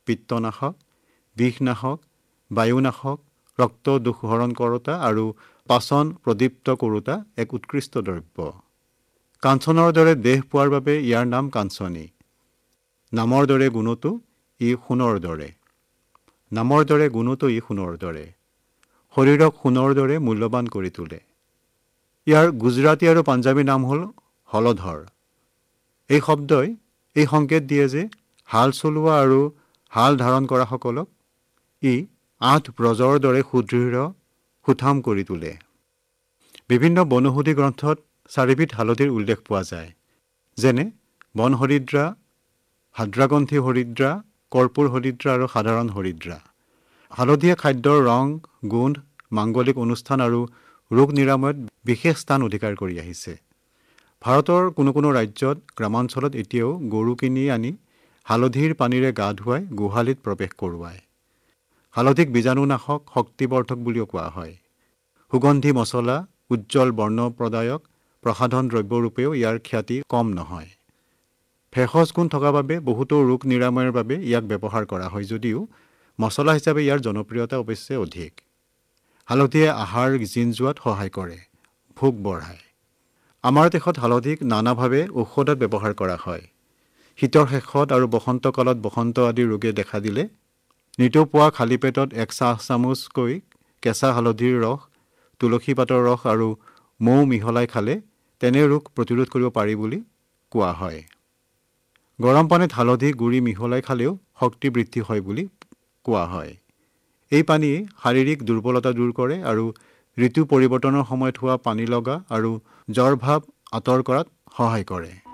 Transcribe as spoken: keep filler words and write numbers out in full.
পিত্তনাশক, বিষনাশক, বায়ুনাশক, ৰক্ত দোষহৰণ কৰোতা আৰু পাচন প্ৰদীপ্ত কৰোতা এক উৎকৃষ্ট দ্ৰব্য। কাঞ্চনৰ দৰে দেহ পোৱাৰ বাবে ইয়াৰ নাম কাঞ্চনী। নামৰ দৰে গুণতো ই সোণৰ দৰে। নামৰ দৰে গুণতো ই সোণৰ দৰে। শৰীৰক সোণৰ দৰে মূল্যৱান কৰি তোলে। ইয়াৰ গুজৰাটী আৰু পাঞ্জাবী নাম হ'ল হলধৰ। এই শব্দই এই সংকেত দিয়ে যে হাল চলোৱা আৰু হাল ধাৰণ কৰাসকলক ই আঠ ব্ৰজৰ দৰে সুদৃঢ় সুঠাম কৰি তোলে। বিভিন্ন বনৌষধি গ্ৰন্থত চাৰিবিধ হালধিৰ উল্লেখ পোৱা যায়, যেনে বন হৰিদ্ৰা, ভাদ্ৰাগন্ধি হৰিদ্ৰা, কৰ্পূৰ হৰিদ্ৰা আৰু সাধাৰণ হৰিদ্ৰা। হালধিয়ে খাদ্যৰ ৰং, গোন্ধ, মাংগলিক অনুষ্ঠান আৰু ৰোগ নিৰাময়ত বিশেষ স্থান অধিকাৰ কৰি আহিছে। ভাৰতৰ কোনো কোনো ৰাজ্যত গ্ৰামাঞ্চলত এতিয়াও গৰু কিনি আনি হালধিৰ পানীৰে গা ধুৱাই গোহালিত প্ৰৱেশ কৰোৱায়। হালধিক বীজাণুনাশক, শক্তিবৰ্ধক বুলিও কোৱা হয়। সুগন্ধি মছলা, উজ্জ্বল বৰ্ণপ্ৰদায়ক, প্ৰসাধন দ্ৰব্যৰূপেও ইয়াৰ খ্যাতি কম নহয়। ভেষজ গুণ থকা বাবে বহুতো ৰোগ নিৰাময়ৰ বাবে ইয়াক ব্যৱহাৰ কৰা হয় যদিও মছলা হিচাপে ইয়াৰ জনপ্ৰিয়তা অৱশ্যে অধিক। হালধিয়ে আহাৰ জিন যোৱাত সহায় কৰে, ভোক বঢ়ায়। আমাৰ দেশত হালধিক নানাভাৱে ঔষধত ব্যৱহাৰ কৰা হয়। শীতৰ শেষত আৰু বসন্তকালত বসন্ত আদি ৰোগে দেখা দিলে নিতৌ পুৱা খালী পেটত এক চাহ চামুচকৈ কেঁচা হালধিৰ ৰস, তুলসী পাতৰ ৰস আৰু মৌ মিহলাই খালে তেনে ৰোগ প্ৰতিৰোধ কৰিব পাৰি বুলি কোৱা হয়। গৰম পানীত হালধি গুড়ি মিহলাই খালেও শক্তি বৃদ্ধি হয় বুলি কোৱা হয়। এই পানীয়ে শাৰীৰিক দুৰ্বলতা দূৰ কৰে আৰু ঋতু পৰিৱৰ্তনৰ সময়ত হোৱা পানী লগা আৰু জ্বৰ ভাৱ আঁতৰ কৰাত সহায় কৰে।